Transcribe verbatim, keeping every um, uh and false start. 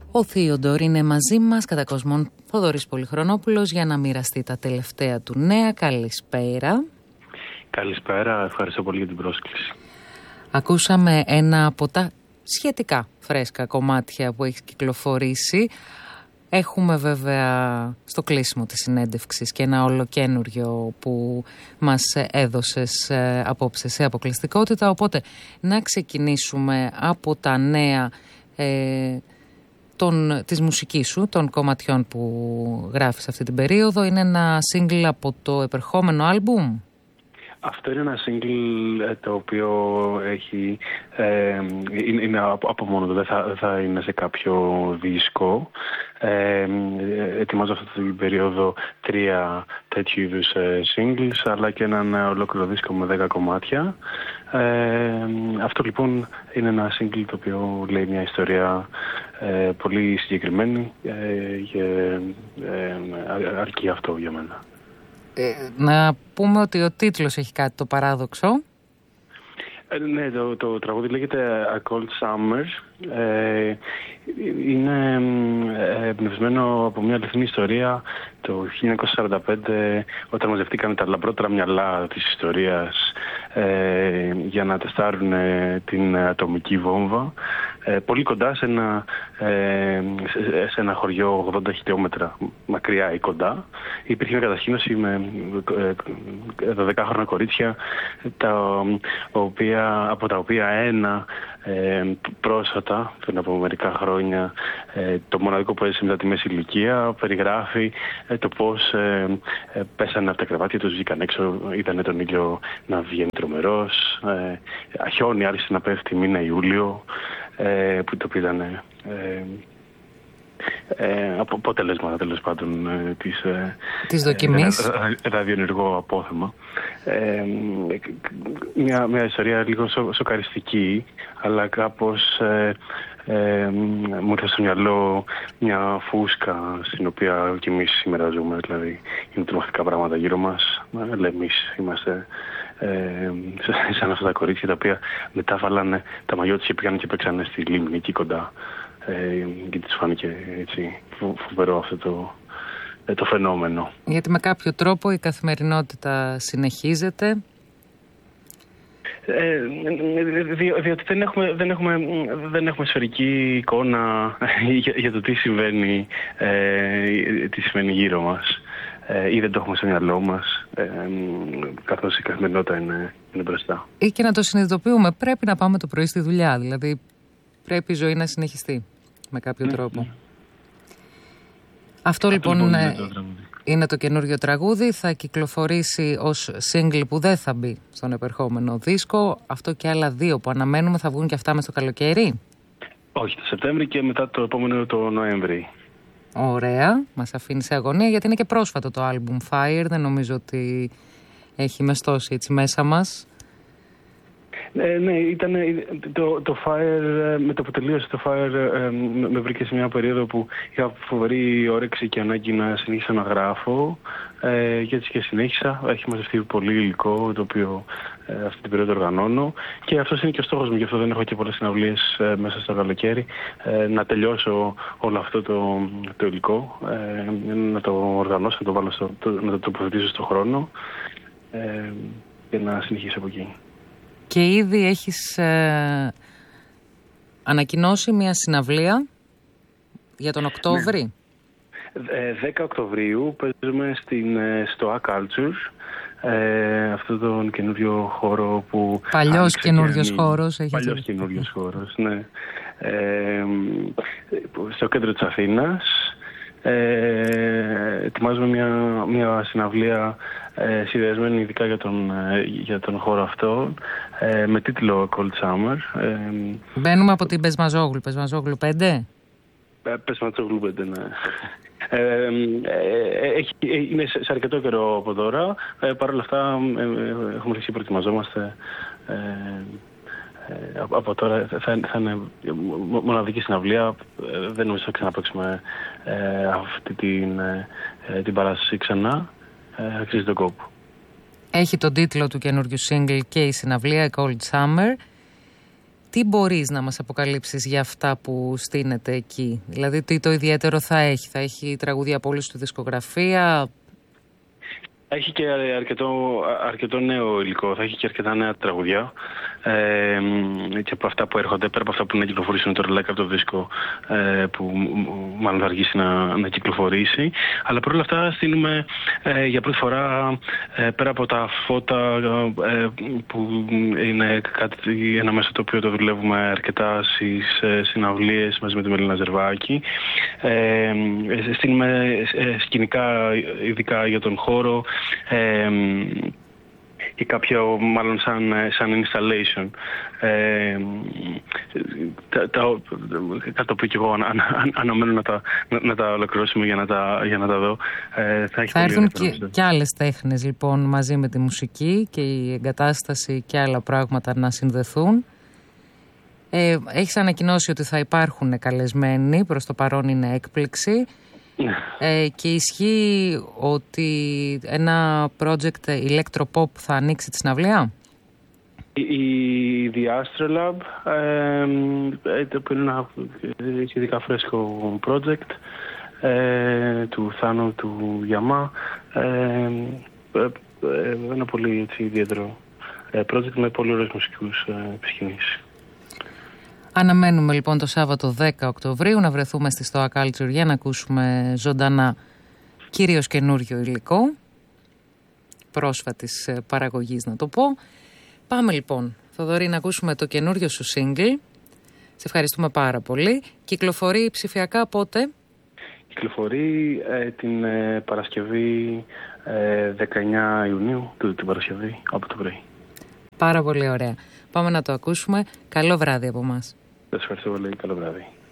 Ο Θείοντορ είναι μαζί μας, κατά κόσμον Θοδωρής Πολυχρονόπουλος, για να μοιραστεί τα τελευταία του νέα. Καλησπέρα. Καλησπέρα, ευχαριστώ πολύ για την πρόσκληση. Ακούσαμε ένα από τα σχετικά φρέσκα κομμάτια που έχει κυκλοφορήσει. Έχουμε βέβαια στο κλείσιμο της συνέντευξης και ένα ολοκένουργιο που μας έδωσες απόψε σε αποκλειστικότητα, οπότε να ξεκινήσουμε από τα νέα ε, των, της μουσικής σου, των κομματιών που γράφεις αυτή την περίοδο. Είναι ένα single από το επερχόμενο άλμπουμ. Αυτό είναι ένα single το οποίο έχει, ε, είναι, είναι από μόνο του, δεν θα, θα είναι σε κάποιο δίσκο. Ε, ετοιμάζω αυτή την περίοδο τρία τέτοιου είδους ε, singles, αλλά και έναν ολόκληρο δίσκο με δέκα κομμάτια. Ε, αυτό λοιπόν είναι ένα single το οποίο λέει μια ιστορία ε, πολύ συγκεκριμένη ε, και ε, αρκεί αυτό για μένα. Ε, να πούμε ότι ο τίτλος έχει κάτι το παράδοξο. Ε, ναι, το, το τραγούδι λέγεται A Cold Summer. Ε, είναι εμπνευσμένο από μια αληθινή ιστορία. Το χίλια εννιακόσια σαράντα πέντε, όταν μαζευτήκαν τα λαμπρότερα μυαλά της ιστορίας ε, για να τεστάρουν ε, την ατομική βόμβα, ε, πολύ κοντά σε ένα, ε, σε ένα χωριό ογδόντα χιλιόμετρα μακριά ή κοντά, υπήρχε μια κατασκήνωση με δωδεκάχρονα κορίτσια, τα οποία, από τα οποία ένα ε, πρόσφατα, πριν από μερικά χρόνια, ε, το μοναδικό που έζησε μετά τη μέση ηλικία, περιγράφει ε, το πώς ε, ε, πέσανε από τα κρεβάτια τους, βγήκαν έξω, είδανε τον ήλιο να βγαίνει τρομερός, ε, χιόνι άρχισε να πέφτει μήνα Ιούλιο, ε, που το οποίο ήταν ε, ε, από αποτελέσματα τέλος πάντων ε, της, ε, της δοκιμής. Ε, ραδιενεργό απόθεμα. Ε, μια, μια ιστορία λίγο σο, σοκαριστική, αλλά κάπως ε, ε, μου ήρθε στο μυαλό μια φούσκα στην οποία και εμείς σήμερα ζούμε, δηλαδή είναι τρομακτικά πράγματα γύρω μας, αλλά εμείς είμαστε ε, σαν αυτά τα κορίτσια τα οποία μετά βάλανε τα μαγιό τους και πήγαν και παίξανε στη λίμνη εκεί κοντά. Ε, και της φάνηκε έτσι φοβερό αυτό το, ε, το φαινόμενο. Γιατί με κάποιο τρόπο η καθημερινότητα συνεχίζεται. Ε, δι, διότι δεν έχουμε, δεν, έχουμε, δεν έχουμε σφαιρική εικόνα για, για το τι συμβαίνει, ε, τι συμβαίνει γύρω μας, ε, ή δεν το έχουμε στο μυαλό μας, ε, καθώς η καθημερινότητα είναι, είναι μπροστά. Ή και να το συνειδητοποιούμε, πρέπει να πάμε το πρωί στη δουλειά, δηλαδή πρέπει η ζωή να συνεχιστεί με κάποιο ναι, τρόπο. Ναι. Αυτό, Αυτό λοιπόν είναι το, είναι το καινούριο τραγούδι. Θα κυκλοφορήσει ως single που δεν θα μπει στον επερχόμενο δίσκο. Αυτό και άλλα δύο που αναμένουμε θα βγουν και αυτά μες στο καλοκαίρι. Όχι, το Σεπτέμβρη και μετά το επόμενο το Νοέμβρη. Ωραία, μας αφήνει σε αγωνία γιατί είναι και πρόσφατο το album Fire. Δεν νομίζω ότι έχει μεστώσει έτσι μέσα μας. Ε, ναι, ήταν το, το Fire, με το που τελείωσε το Fire ε, με βρήκε σε μια περίοδο που είχα φοβερή όρεξη και ανάγκη να συνεχίσω να γράφω ε, και έτσι και συνέχισα. Έχει μαζευτεί πολύ υλικό το οποίο ε, αυτή την περίοδο οργανώνω και αυτός είναι και ο στόχος μου, γι' αυτό δεν έχω και πολλές συναυλίες ε, μέσα στο καλοκαίρι, ε, να τελειώσω όλο αυτό το, το υλικό, ε, να το οργανώσω, να το, βάλω στο, το, να το τοποθετήσω στον χρόνο ε, και να συνεχίσω από εκεί. Και ήδη έχεις ε, ανακοινώσει μια συναυλία για τον Οκτώβρη. Ναι. δέκα Οκτωβρίου παίζουμε στην, στο A Culture, ε, αυτό τον καινούριο χώρο που... Παλιός καινούριος χώρος. Παλιός καινούριος χώρος, ναι. Ε, στο κέντρο της Αθήνας. Ε, ετοιμάζουμε μια, μια συναυλία ε, συνδυασμένη ειδικά για τον, ε, για τον χώρο αυτό, ε, με τίτλο Cold Summer. Ε, Μπαίνουμε από την Πεσμαζόγλου, Πεσμαζόγλου πέντε. Ε, Πεσμαζόγλου πέντε, ναι. Ε, ε, έχει, είναι σε, σε αρκετό καιρό από τώρα. Ε, Παρ' όλα αυτά ε, ε, έχουμε αρχίσει, προετοιμαζόμαστε. Ε, Ε, από τώρα θα, θα είναι μοναδική συναυλία. Ε, δεν νομίζω θα ξαναπαίξουμε ε, αυτή την, ε, την παράσταση ξανά. Ε, αξίζει τον κόπο. Έχει τον τίτλο του καινούριου single και η συναυλία Cold Summer. Τι μπορείς να μας αποκαλύψεις για αυτά που στείνεται εκεί? Δηλαδή τι το ιδιαίτερο θα έχει? Θα έχει τραγούδια από όλη του δισκογραφία? Έχει και αρκετό, αρκετό νέο υλικό, θα έχει και αρκετά νέα τραγουδιά ε, και από αυτά που έρχονται, πέρα από αυτά που να κυκλοφορήσουν τώρα like από το δίσκο ε, που μάλλον θα αργήσει να, να κυκλοφορήσει. Αλλά παρόλα αυτά στείλουμε ε, για πρώτη φορά ε, πέρα από τα φώτα ε, που είναι κάτι, ένα μέσο το οποίο το δουλεύουμε αρκετά στις ε, συναυλίες μαζί με τη Μελίνα Ζερβάκη. Ε, στείλουμε ε, σκηνικά ειδικά για τον χώρο, Ε, ή κάποιο μάλλον σαν, σαν installation. Ε, τα, τα, κάτι το οποίο και εγώ ανα, ανα, αναμένω να τα, να, να τα ολοκληρώσουμε για να τα, για να τα δω. Ε, θα θα έρθουν και, και άλλες τέχνες λοιπόν μαζί με τη μουσική και η εγκατάσταση και άλλα πράγματα να συνδεθούν. Ε, έχεις ανακοινώσει ότι θα υπάρχουν καλεσμένοι, προς το παρόν είναι έκπληξη. Ε, και ισχύει ότι ένα project electropop θα ανοίξει τη συναυλία? Η The Astrolab ε, που είναι ένα σχετικά φρέσκο project ε, του Θάνου του Γιαμά, ε, ε, ε, ένα πολύ έτσι, ιδιαίτερο project με πολύ ωραίους μουσικούς ε, επισκηνήσεις. Αναμένουμε λοιπόν το Σάββατο δέκα Οκτωβρίου να βρεθούμε στη Stoa Culture για να ακούσουμε ζωντανά κυρίως καινούριο υλικό, πρόσφατης παραγωγής να το πω. Πάμε λοιπόν, Θοδωρή, να ακούσουμε το καινούριο σου single. Σε ευχαριστούμε πάρα πολύ. Κυκλοφορεί ψηφιακά πότε? Κυκλοφορεί ε, την ε, Παρασκευή ε, δεκαεννιά Ιουνίου, του, την Παρασκευή από το πρωί. Πάρα πολύ ωραία. Πάμε να το ακούσουμε. Καλό βράδυ από μας. Σας ευχαριστώ πολύ. Καλό βράδυ.